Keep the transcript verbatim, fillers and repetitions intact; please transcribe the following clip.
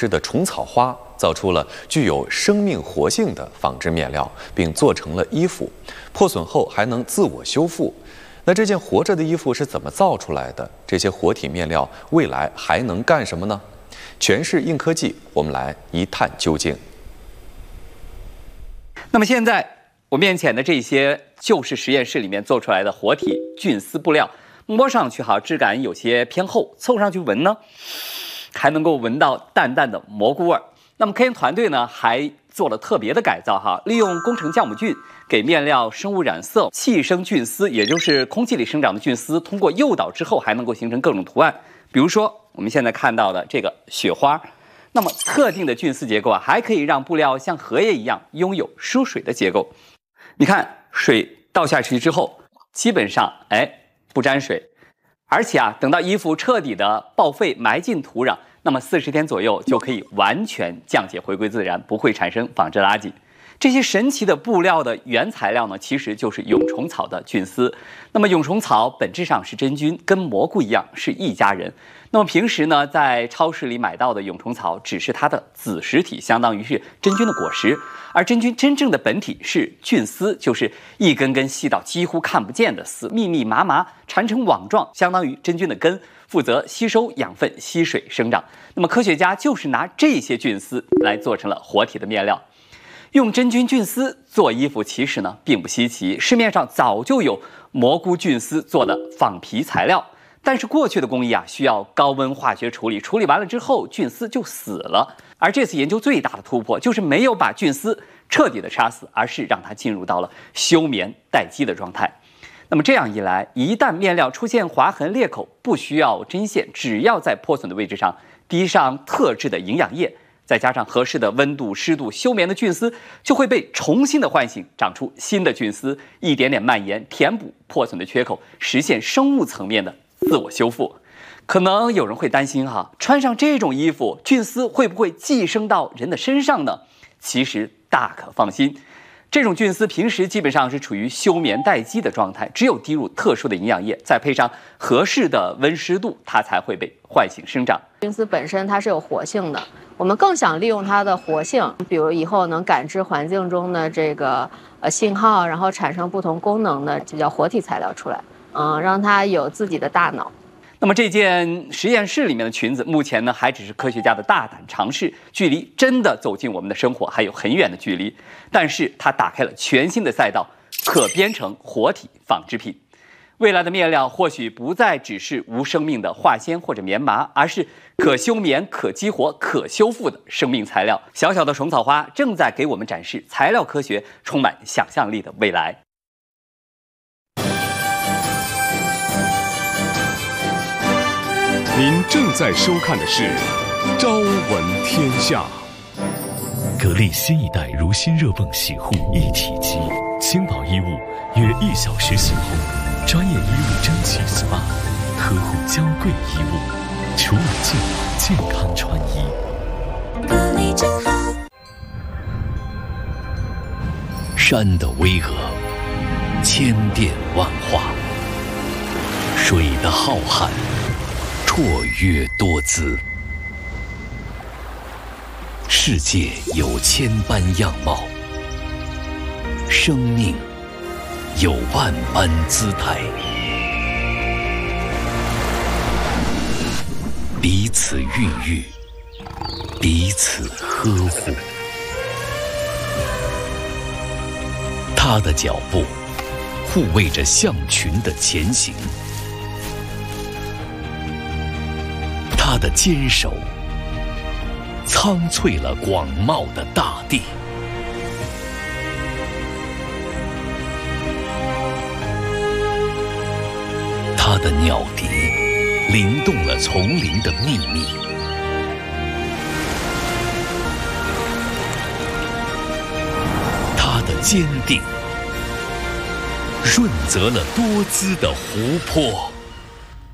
吃的虫草花造出了具有生命活性的纺织面料，并做成了衣服，破损后还能自我修复。那这件活着的衣服是怎么造出来的？这些活体面料未来还能干什么呢？全是硬科技，我们来一探究竟。 那么现在我面前的这些就是实验室里面做出来的活体菌丝布料，摸上去哈质感有些偏厚，凑上去闻呢，还能够闻到淡淡的蘑菇味儿。那么科研团队呢还做了特别的改造哈，利用工程酵母菌给面料生物染色，气生菌丝，也就是空气里生长的菌丝，通过诱导之后还能够形成各种图案。比如说我们现在看到的这个雪花，那么特定的菌丝结构啊，还可以让布料像荷叶一样拥有疏水的结构。你看水倒下去之后，基本上哎不沾水，而且啊，等到衣服彻底的报废埋进土壤，那么四十天左右就可以完全降解回归自然，不会产生纺织垃圾。这些神奇的布料的原材料呢，其实就是蛹虫草的菌丝。那么蛹虫草本质上是真菌，跟蘑菇一样是一家人。那么平时呢，在超市里买到的蛹虫草只是它的子实体，相当于是真菌的果实，而真菌真正的本体是菌丝，就是一根根细到几乎看不见的丝，密密麻麻缠成网状，相当于真菌的根，负责吸收养分、吸水生长。那么科学家就是拿这些菌丝来做成了活体的面料。用真菌菌丝做衣服其实呢并不稀奇，市面上早就有蘑菇菌丝做的仿皮材料，但是过去的工艺啊需要高温化学处理，处理完了之后菌丝就死了。而这次研究最大的突破就是没有把菌丝彻底的杀死，而是让它进入到了休眠待机的状态。那么这样一来，一旦面料出现划痕裂口，不需要针线，只要在破损的位置上滴上特制的营养液，再加上合适的温度、湿度，休眠的菌丝就会被重新的唤醒，长出新的菌丝，一点点蔓延，填补破损的缺口，实现生物层面的自我修复。可能有人会担心哈，穿上这种衣服，菌丝会不会寄生到人的身上呢？其实大可放心，这种菌丝平时基本上是处于休眠待机的状态，只有滴入特殊的营养液，再配上合适的温湿度，它才会被唤醒生长。 菌丝本身它是有活性的，我们更想利用它的活性，比如以后能感知环境中的这个呃信号，然后产生不同功能的，这叫活体材料出来，嗯，让它有自己的大脑。 那么这件实验室里面的裙子，目前呢还只是科学家的大胆尝试，距离真的走进我们的生活还有很远的距离。但是它打开了全新的赛道，可编程活体纺织品。未来的面料或许不再只是无生命的化纤或者棉麻，而是可休眠、可激活、可修复的生命材料。小小的虫草花正在给我们展示材料科学充满想象力的未来。 您正在收看的是《朝闻天下》。 格力新一代如新热泵洗护一体机，轻薄衣物约一小时洗后，专业衣物蒸汽 S P A， 呵护娇贵衣物，除了净健康穿衣。 格力真好。 山的巍峨，千变万化；水的浩瀚，绰约多姿。世界有千般样貌，生命有万般姿态。彼此孕育，彼此呵护。他的脚步护卫着象群的前行，他的坚守苍翠了广袤的大地。他的鸟笛灵动了丛林的秘密。他的坚定润泽了多姿的湖泊。